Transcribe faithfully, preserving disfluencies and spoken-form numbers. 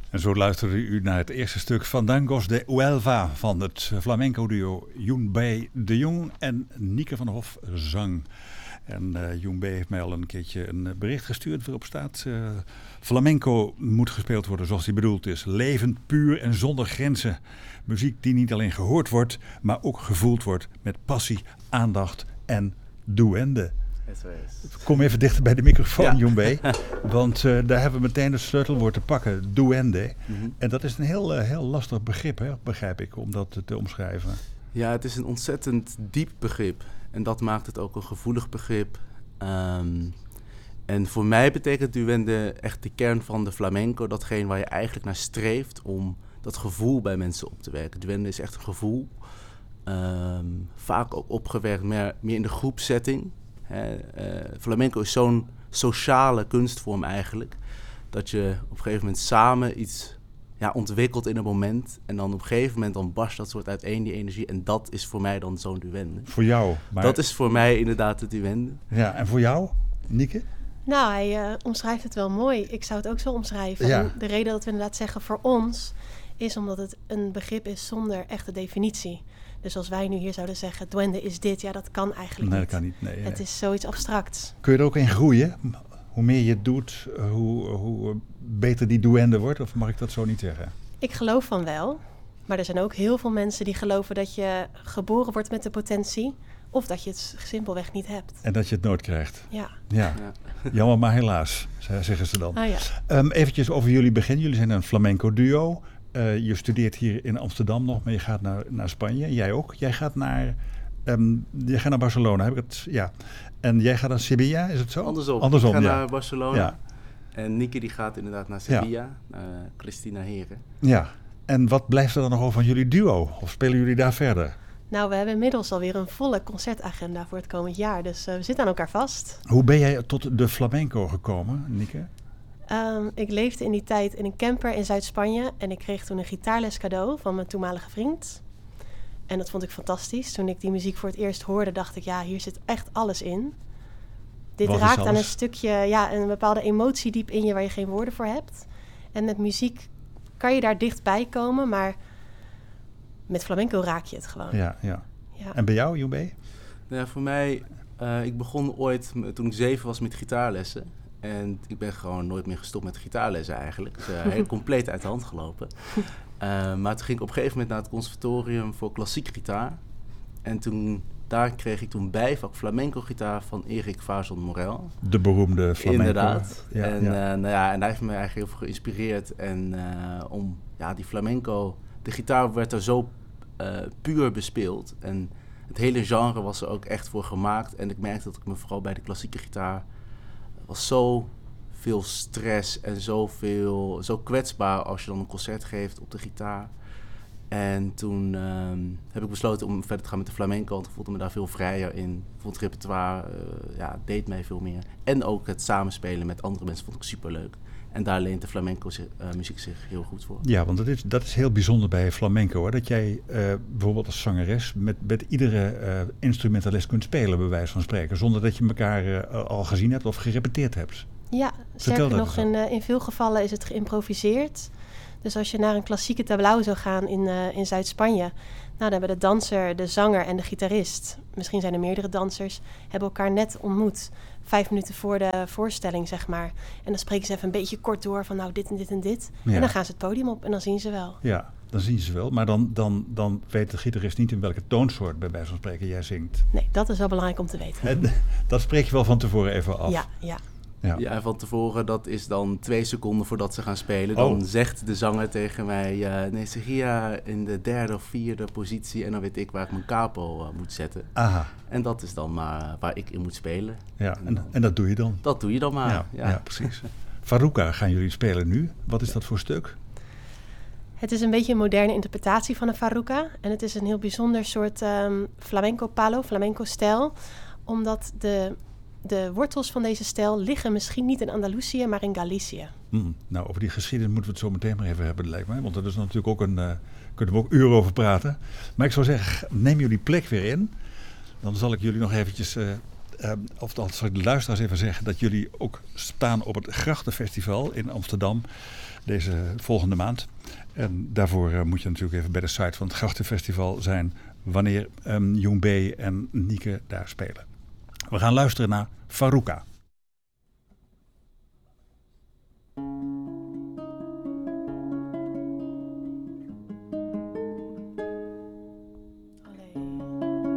En zo luisterde u naar het eerste stuk Fandangos de Huelva van het flamenco-duo Yunbei de Jong en Nieke van der Hof zang. En uh, Yunbei heeft mij al een keertje een bericht gestuurd waarop staat... Uh, flamenco moet gespeeld worden zoals die bedoeld is. Levend, puur en zonder grenzen. Muziek die niet alleen gehoord wordt, maar ook gevoeld wordt met passie, aandacht en duende. Kom even dichter bij de microfoon, ja. Yunbei. Want uh, daar hebben we meteen het sleutelwoord te pakken, duende. Mm-hmm. En dat is een heel, uh, heel lastig begrip, hè, begrijp ik, om dat te omschrijven. Ja, het is een ontzettend diep begrip. En dat maakt het ook een gevoelig begrip. Um, en voor mij betekent duende echt de kern van de flamenco. Datgene waar je eigenlijk naar streeft om dat gevoel bij mensen op te werken. Duende is echt een gevoel. Um, vaak ook opgewerkt meer, meer in de groepsetting. He, uh, flamenco is zo'n sociale kunstvorm eigenlijk, dat je op een gegeven moment samen iets ja, ontwikkelt in een moment en dan op een gegeven moment dan barst dat soort uiteen, die energie, en dat is voor mij dan zo'n duende. Voor jou? Maar... Dat is voor mij inderdaad het duende. Ja, en voor jou, Nieke? Nou, hij uh, omschrijft het wel mooi. Ik zou het ook zo omschrijven. Ja. En de reden dat we inderdaad zeggen voor ons is omdat het een begrip is zonder echte definitie. Dus als wij nu hier zouden zeggen, duende is dit, ja, dat kan eigenlijk nee, niet. Dat kan niet. Nee, het nee. is zoiets abstracts. Kun je er ook in groeien? Hoe meer je het doet, hoe, hoe beter die duende wordt? Of mag ik dat zo niet zeggen? Ik geloof van wel. Maar er zijn ook heel veel mensen die geloven dat je geboren wordt met de potentie, of dat je het simpelweg niet hebt. En dat je het nooit krijgt. Ja. Ja. ja. Jammer, maar helaas, zeggen ze dan. Ah, ja. um, eventjes over jullie begin. Jullie zijn een flamenco duo. Uh, je studeert hier in Amsterdam nog, maar je gaat naar, naar Spanje. Jij ook. Jij gaat naar, um, jij gaat naar Barcelona, heb ik het? Ja. En jij gaat naar Sevilla, is het zo? Andersom. Andersom, ik ga ja. naar Barcelona. Ja. En Nieke die gaat inderdaad naar Sevilla, ja. naar uh, Cristina Heren. Ja. En wat blijft er dan nog over van jullie duo? Of spelen jullie daar verder? Nou, we hebben inmiddels alweer een volle concertagenda voor het komend jaar. Dus uh, we zitten aan elkaar vast. Hoe ben jij tot de flamenco gekomen, Nieke? Um, ik leefde in die tijd in een camper in Zuid-Spanje en ik kreeg toen een gitaarles cadeau van mijn toenmalige vriend. En dat vond ik fantastisch. Toen ik die muziek voor het eerst hoorde, dacht ik, ja, hier zit echt alles in. Dit Wat raakt aan een stukje, ja, een bepaalde emotie diep in je waar je geen woorden voor hebt. En met muziek kan je daar dichtbij komen, maar met flamenco raak je het gewoon. Ja, ja. ja. En bij jou, Yunbei? Nou ja, voor mij, uh, ik begon ooit toen ik zeven was met gitaarlessen. En ik ben gewoon nooit meer gestopt met gitaarlessen eigenlijk. Dus, uh, heel compleet uit de hand gelopen. Uh, maar toen ging ik op een gegeven moment naar het conservatorium voor klassiek gitaar. En toen, daar kreeg ik toen bijvak flamenco gitaar van Erik Vason Morel. De beroemde flamenco. Inderdaad. Ja, en, ja. Uh, nou ja, en hij heeft me eigenlijk heel veel geïnspireerd. En uh, om ja, die flamenco, de gitaar werd er zo uh, puur bespeeld. En het hele genre was er ook echt voor gemaakt. En ik merkte dat ik me vooral bij de klassieke gitaar was zo veel stress en zoveel, zo kwetsbaar als je dan een concert geeft op de gitaar. En toen um, heb ik besloten om verder te gaan met de flamenco, want ik voelde me daar veel vrijer in. Ik vond het repertoire, uh, ja, deed mij veel meer. En ook het samenspelen met andere mensen vond ik superleuk. En daar leent de flamenco zich, uh, muziek zich heel goed voor. Ja, want dat is, dat is heel bijzonder bij flamenco, hoor. Dat jij uh, bijvoorbeeld als zangeres met, met iedere uh, instrumentalist kunt spelen, bij wijze van spreken. Zonder dat je elkaar uh, al gezien hebt of gerepeteerd hebt. Ja, sterker nog, in, uh, in veel gevallen is het geïmproviseerd. Dus als je naar een klassieke tableau zou gaan in, uh, in Zuid-Spanje, nou, dan hebben de danser, de zanger en de gitarist, misschien zijn er meerdere dansers, hebben elkaar net ontmoet. Vijf minuten voor de voorstelling, zeg maar. En dan spreken ze even een beetje kort door van nou dit en dit en dit. Ja. En dan gaan ze het podium op en dan zien ze wel. Ja, dan zien ze wel. Maar dan, dan, dan weet de gitarist niet in welke toonsoort bij wijze van spreken jij zingt. Nee, dat is wel belangrijk om te weten. En dat spreek je wel van tevoren even af. Ja, ja. Ja. ja, en van tevoren, dat is dan twee seconden voordat ze gaan spelen. Dan oh. zegt de zanger tegen mij, uh, nee, Sevilla in de derde of vierde positie. En dan weet ik waar ik mijn capo uh, moet zetten. Aha. En dat is dan maar uh, waar ik in moet spelen. Ja, en, en, dan, en dat doe je dan? Dat doe je dan maar, ja. Ja, ja precies. Farruca gaan jullie spelen nu. Wat is dat voor stuk? Het is een beetje een moderne interpretatie van een farruca. En het is een heel bijzonder soort um, flamenco palo, flamenco stijl. Omdat de... De wortels van deze stijl liggen misschien niet in Andalusië, maar in Galicië. Mm, nou, over die geschiedenis moeten we het zo meteen maar even hebben, lijkt mij. Want dat is natuurlijk ook een... Uh, kunnen we ook uren over praten. Maar ik zou zeggen, neem jullie plek weer in. Dan zal ik jullie nog eventjes uh, Uh, of dan zal ik de luisteraars even zeggen dat jullie ook staan op het Grachtenfestival in Amsterdam deze volgende maand. En daarvoor uh, moet je natuurlijk even bij de site van het Grachtenfestival zijn wanneer um, Yoon B en Nieke daar spelen. We gaan luisteren naar Faruka.